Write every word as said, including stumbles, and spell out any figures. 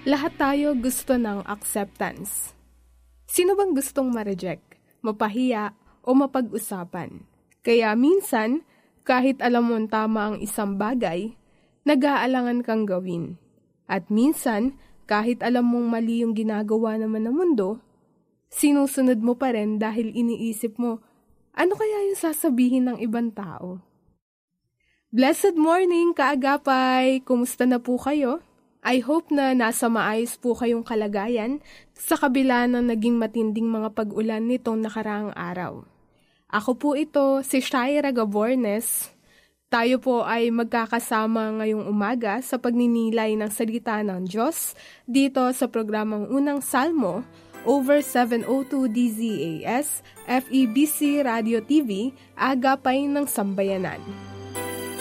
Lahat tayo gusto ng acceptance. Sino bang gustong ma-reject, mapahiya, o mapag-usapan? Kaya minsan, kahit alam mong tama ang isang bagay, nag-aalangan kang gawin. At minsan, kahit alam mong mali yung ginagawa naman ng mundo, sinusunod mo pa rin dahil iniisip mo, ano kaya yung sasabihin ng ibang tao? Blessed morning, kaagapay! Kumusta na po kayo? I hope na nasa maayos po kayong kalagayan sa kabila ng naging matinding mga pag-ulan nitong nakaraang araw. Ako po ito, si Shaira Gabornes. Tayo po ay magkakasama ngayong umaga sa pagninilay ng salita ng Diyos dito sa programang Unang Salmo over seven oh two D Z A S F E B C Radio T V, Agapay ng Sambayanan.